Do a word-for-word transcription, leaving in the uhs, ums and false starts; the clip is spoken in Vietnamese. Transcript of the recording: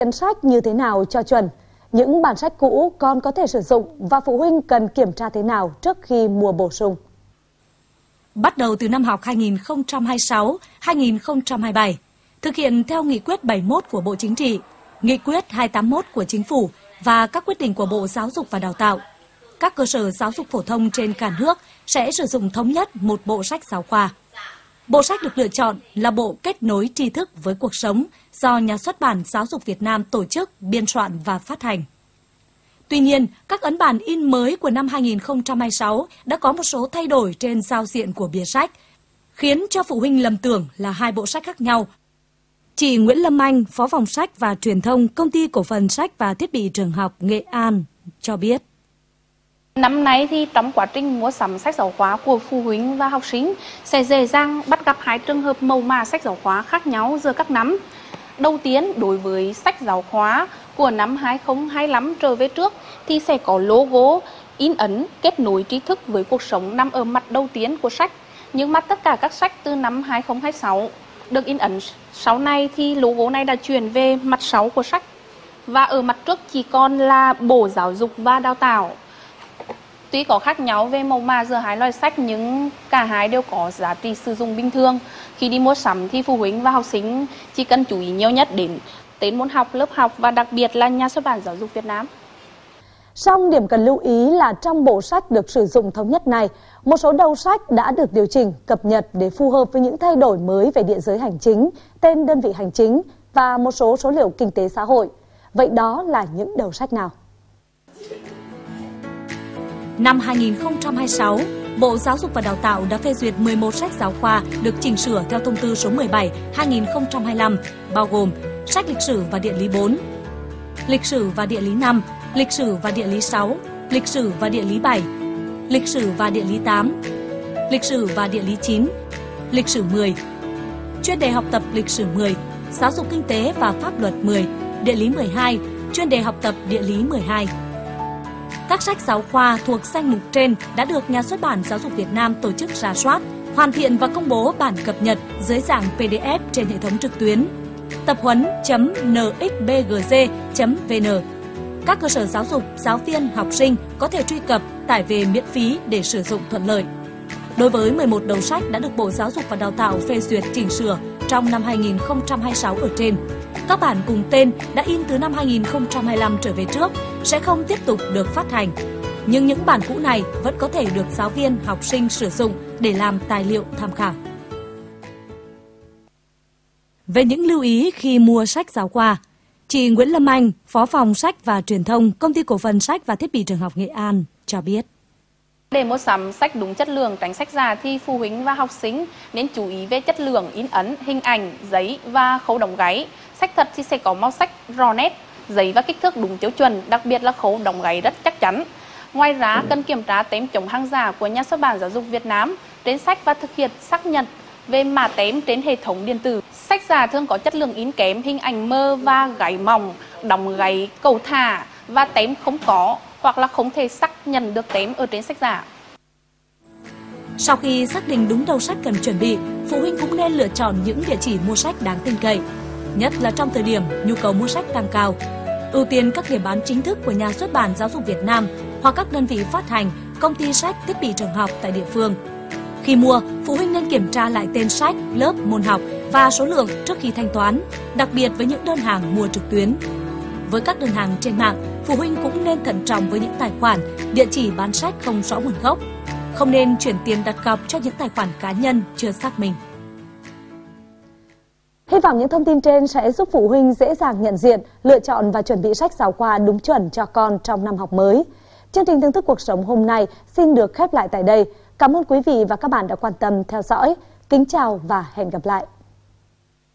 Quyển sách như thế nào cho chuẩn? Những bản sách cũ con có thể sử dụng và phụ huynh cần kiểm tra thế nào trước khi mua bổ sung? Bắt đầu từ năm học hai nghìn không trăm hai mươi sáu hai nghìn không trăm hai mươi bảy, thực hiện theo Nghị quyết bảy mươi mốt của Bộ Chính trị, Nghị quyết hai trăm tám mươi mốt của Chính phủ và các quyết định của Bộ Giáo dục và Đào tạo, các cơ sở giáo dục phổ thông trên cả nước sẽ sử dụng thống nhất một bộ sách giáo khoa. Bộ sách được lựa chọn là bộ Kết nối tri thức với cuộc sống do Nhà xuất bản Giáo dục Việt Nam tổ chức, biên soạn và phát hành. Tuy nhiên, các ấn bản in mới của năm hai nghìn không trăm hai mươi sáu đã có một số thay đổi trên giao diện của bìa sách, khiến cho phụ huynh lầm tưởng là hai bộ sách khác nhau. Chị Nguyễn Lâm Anh, Phó phòng sách và truyền thông Công ty Cổ phần Sách và Thiết bị Trường học Nghệ An cho biết. Năm nay thì trong quá trình mua sắm sách giáo khoa của phụ huynh và học sinh sẽ dễ dàng bắt gặp hai trường hợp màu mã sách giáo khoa khác nhau giữa các năm. Đầu tiên, đối với sách giáo khoa của năm hai nghìn không trăm hai mươi lăm trở về trước thì sẽ có logo in ấn kết nối tri thức với cuộc sống nằm ở mặt đầu tiên của sách. Nhưng mà tất cả các sách từ năm hai nghìn không trăm hai mươi sáu được in ấn sau này thì logo này đã chuyển về mặt sau của sách. Và ở mặt trước chỉ còn là Bộ Giáo dục và Đào tạo. Tuy có khác nhau về màu mã giữa hai loại sách nhưng cả hai đều có giá trị sử dụng bình thường. Khi đi mua sắm thì phụ huynh và học sinh chỉ cần chú ý nhiều nhất đến tên môn học, lớp học và đặc biệt là Nhà xuất bản Giáo dục Việt Nam. Song điểm cần lưu ý là trong bộ sách được sử dụng thống nhất này, một số đầu sách đã được điều chỉnh, cập nhật để phù hợp với những thay đổi mới về địa giới hành chính, tên đơn vị hành chính và một số số liệu kinh tế xã hội. Vậy đó là những đầu sách nào? Năm hai nghìn không trăm hai mươi sáu, Bộ Giáo dục và Đào tạo đã phê duyệt mười một sách giáo khoa được chỉnh sửa theo thông tư số mười bảy hai nghìn không trăm hai mươi lăm, bao gồm sách lịch sử và địa lý bốn, lịch sử và địa lý năm, lịch sử và địa lý sáu, lịch sử và địa lý bảy, lịch sử và địa lý tám, lịch sử và địa lý chín, lịch sử mười, chuyên đề học tập lịch sử mười, giáo dục kinh tế và pháp luật mười, địa lý mười hai, chuyên đề học tập địa lý mười hai. Các sách giáo khoa thuộc danh mục trên đã được Nhà xuất bản Giáo dục Việt Nam tổ chức rà soát, hoàn thiện và công bố bản cập nhật dưới dạng pê đê ép trên hệ thống trực tuyến tập huấn chấm en ích bê giê giê chấm vê en. Các cơ sở giáo dục, giáo viên, học sinh có thể truy cập, tải về miễn phí để sử dụng thuận lợi. Đối với mười một đầu sách đã được Bộ Giáo dục và Đào tạo phê duyệt chỉnh sửa trong năm hai nghìn không trăm hai mươi sáu ở trên, các bản cùng tên đã in từ năm hai nghìn không trăm hai mươi lăm trở về trước sẽ không tiếp tục được phát hành. Nhưng những bản cũ này vẫn có thể được giáo viên, học sinh sử dụng để làm tài liệu tham khảo. Về những lưu ý khi mua sách giáo khoa, chị Nguyễn Lâm Anh, Phó phòng sách và truyền thông Công ty Cổ phần Sách và Thiết bị Trường học Nghệ An cho biết. Để mua sắm sách đúng chất lượng, tránh sách giả thì phụ huynh và học sinh nên chú ý về chất lượng in ấn, hình ảnh, giấy và khâu đóng gáy. Sách thật thì sẽ có màu sắc rõ nét, giấy và kích thước đúng tiêu chuẩn, đặc biệt là khâu đóng gáy rất chắc chắn. Ngoài ra, cần kiểm tra tem chống hàng giả của Nhà xuất bản Giáo dục Việt Nam trên sách và thực hiện xác nhận về mã tem trên hệ thống điện tử. Sách giả thường có chất lượng in kém, hình ảnh mơ và gáy mỏng, đóng gáy cầu thả và tem không có hoặc là không thể xác nhận được tem ở trên sách giả. Sau khi xác định đúng đầu sách cần chuẩn bị, phụ huynh cũng nên lựa chọn những địa chỉ mua sách đáng tin cậy, nhất là trong thời điểm nhu cầu mua sách tăng cao. Ưu tiên các điểm bán chính thức của Nhà xuất bản Giáo dục Việt Nam hoặc các đơn vị phát hành, công ty sách, thiết bị trường học tại địa phương. Khi mua, phụ huynh nên kiểm tra lại tên sách, lớp, môn học và số lượng trước khi thanh toán, đặc biệt với những đơn hàng mua trực tuyến. Với các đơn hàng trên mạng, phụ huynh cũng nên thận trọng với những tài khoản, địa chỉ bán sách không rõ nguồn gốc. Không nên chuyển tiền đặt cọc cho những tài khoản cá nhân chưa xác minh. Hy vọng những thông tin trên sẽ giúp phụ huynh dễ dàng nhận diện, lựa chọn và chuẩn bị sách giáo khoa đúng chuẩn cho con trong năm học mới. Chương trình Thưởng thức cuộc sống hôm nay xin được khép lại tại đây. Cảm ơn quý vị và các bạn đã quan tâm theo dõi. Kính chào và hẹn gặp lại.